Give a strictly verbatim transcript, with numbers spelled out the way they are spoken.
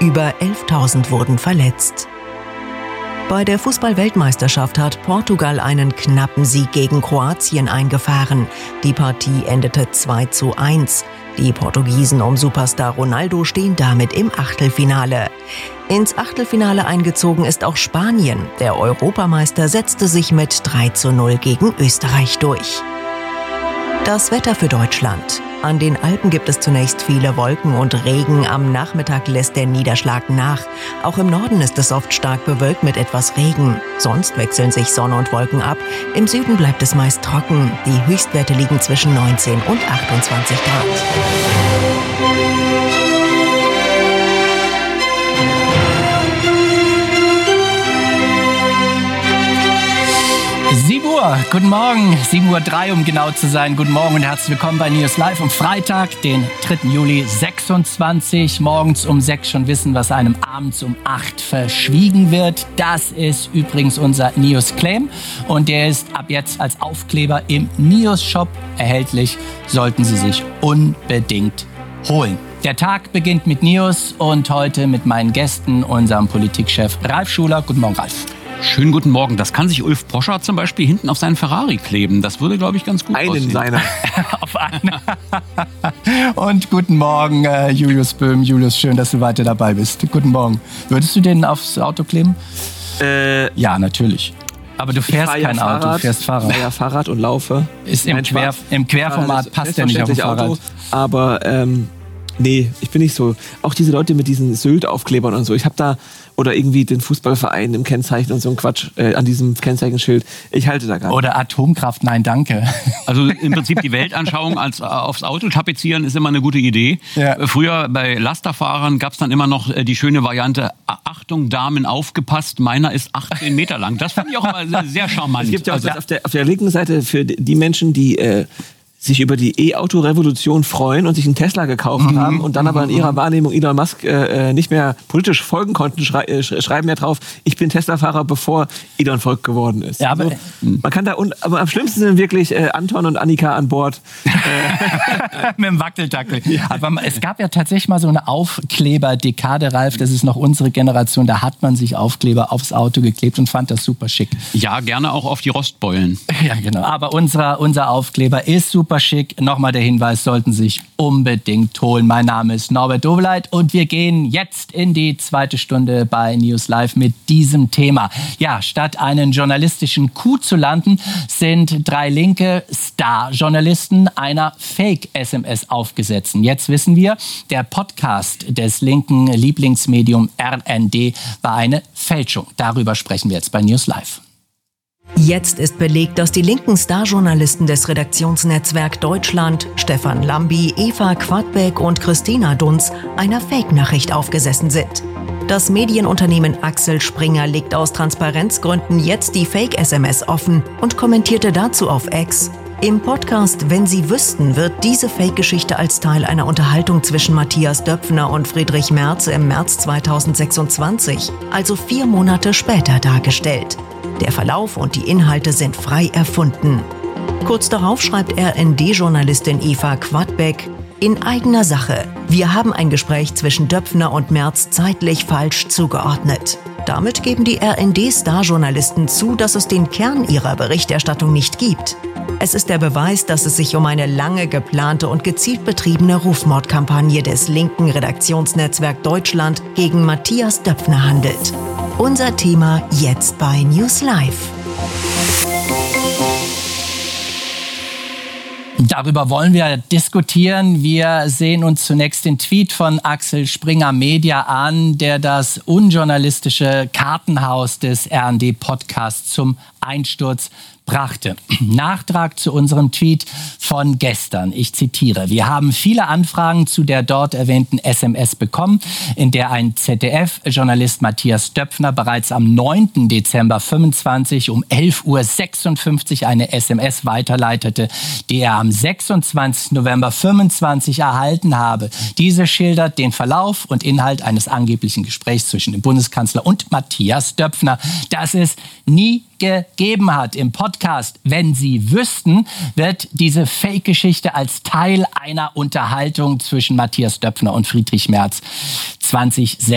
Über elftausend wurden verletzt. Bei der Fußball-Weltmeisterschaft hat Portugal einen knappen Sieg gegen Kroatien eingefahren. Die Partie endete zwei zu eins. Die Portugiesen um Superstar Ronaldo stehen damit im Achtelfinale. Ins Achtelfinale eingezogen ist auch Spanien. Der Europameister setzte sich mit drei zu null gegen Österreich durch. Das Wetter für Deutschland. An den Alpen gibt es zunächst viele Wolken und Regen. Am Nachmittag lässt der Niederschlag nach. Auch im Norden ist es oft stark bewölkt mit etwas Regen. Sonst wechseln sich Sonne und Wolken ab. Im Süden bleibt es meist trocken. Die Höchstwerte liegen zwischen neunzehn und achtundzwanzig Grad. sieben Uhr, guten Morgen, sieben Uhr drei, um genau zu sein. Guten Morgen und herzlich willkommen bei News Live am Freitag, den dritten Juli sechsundzwanzig. Morgens um sechs schon wissen, was einem abends um acht verschwiegen wird. Das ist übrigens unser News Claim und der ist ab jetzt als Aufkleber im News Shop erhältlich. Sollten Sie sich unbedingt holen. Der Tag beginnt mit News und heute mit meinen Gästen, unserem Politikchef Ralf Schuler. Guten Morgen, Ralf. Schönen guten Morgen. Das kann sich Ulf Poschardt zum Beispiel hinten auf seinen Ferrari kleben. Das würde, glaube ich, ganz gut einen aussehen. Seiner. Auf einen. Und guten Morgen, äh, Julius Böhm. Julius, schön, dass du weiter dabei bist. Guten Morgen. Würdest du den aufs Auto kleben? Äh, ja, natürlich. Aber du fährst kein ja Auto, du fährst Fahrrad. Ich fahre ja Fahrrad und laufe. Ist im, Quer, im Querformat, passt ja nicht auf dem Fahrrad. Auto, aber ähm, nee, ich bin nicht so. Auch diese Leute mit diesen Sylt-Aufklebern und so. Ich habe da, oder irgendwie den Fußballverein im Kennzeichen und so ein Quatsch äh, an diesem Kennzeichenschild. Ich halte da gar nicht. Oder Atomkraft, nein, danke. Also im Prinzip die Weltanschauung als, äh, aufs Auto tapezieren ist immer eine gute Idee. Ja. Äh, früher bei Lasterfahrern gab es dann immer noch äh, die schöne Variante, Achtung, Damen, aufgepasst, meiner ist achtzehn Meter lang. Das fand ich auch immer sehr, sehr charmant. Es gibt ja auch also, das auf der, auf der linken Seite für die Menschen, die äh, sich über die E-Auto-Revolution freuen und sich einen Tesla gekauft mhm. haben und dann aber in ihrer Wahrnehmung Elon Musk äh, nicht mehr politisch folgen konnten, schrei- äh, schreiben ja drauf, ich bin Tesla-Fahrer, bevor Elon Volk geworden ist. Ja, aber, also, man kann da und, aber am schlimmsten sind wirklich äh, Anton und Annika an Bord. Mit dem Wackeldackel. Ja. Aber es gab ja tatsächlich mal so eine Aufkleber-Dekade, Ralf, das ist noch unsere Generation, da hat man sich Aufkleber aufs Auto geklebt und fand das super schick. Ja, gerne auch auf die Rostbeulen. Ja, genau. Aber unser, unser Aufkleber ist super schick. Nochmal der Hinweis, sollten Sie sich unbedingt holen. Mein Name ist Norbert Doveleit und wir gehen jetzt in die zweite Stunde bei News Live mit diesem Thema. Ja, statt einen journalistischen Coup zu landen, sind drei linke Star-Journalisten einer Fake-S M S aufgesetzt. Jetzt wissen wir, der Podcast des linken Lieblingsmedium R N D war eine Fälschung. Darüber sprechen wir jetzt bei News Live. Jetzt ist belegt, dass die linken Starjournalisten des Redaktionsnetzwerk Deutschland, Stefan Lambi, Eva Quadbeck und Christina Dunz, einer Fake-Nachricht aufgesessen sind. Das Medienunternehmen Axel Springer legt aus Transparenzgründen jetzt die Fake-S M S offen und kommentierte dazu auf X: Im Podcast Wenn Sie wüssten, wird diese Fake-Geschichte als Teil einer Unterhaltung zwischen Matthias Döpfner und Friedrich Merz im März zweitausendsechsundzwanzig, also vier Monate später, dargestellt. Der Verlauf und die Inhalte sind frei erfunden. Kurz darauf schreibt R N D-Journalistin Eva Quadbeck: In eigener Sache. Wir haben ein Gespräch zwischen Döpfner und Merz zeitlich falsch zugeordnet. Damit geben die R N D-Star-Journalisten zu, dass es den Kern ihrer Berichterstattung nicht gibt. Es ist der Beweis, dass es sich um eine lange geplante und gezielt betriebene Rufmordkampagne des linken Redaktionsnetzwerk Deutschland gegen Matthias Döpfner handelt. Unser Thema jetzt bei News Live. Darüber wollen wir diskutieren. Wir sehen uns zunächst den Tweet von Axel Springer Media an, der das unjournalistische Kartenhaus des R N D-Podcasts zum Einsturz brachte. Nachtrag zu unserem Tweet von gestern. Ich zitiere: Wir haben viele Anfragen zu der dort erwähnten S M S bekommen, in der ein Z D F-Journalist Matthias Döpfner bereits am neunten Dezember fünfundzwanzig um elf Uhr sechsundfünfzig eine S M S weiterleitete, die er am sechsundzwanzigsten November fünfundzwanzig erhalten habe. Diese schildert den Verlauf und Inhalt eines angeblichen Gesprächs zwischen dem Bundeskanzler und Matthias Döpfner, das es nie gegeben hat. Im Podcast Wenn Sie wüssten, wird diese Fake-Geschichte als Teil einer Unterhaltung zwischen Matthias Döpfner und Friedrich Merz zwanzig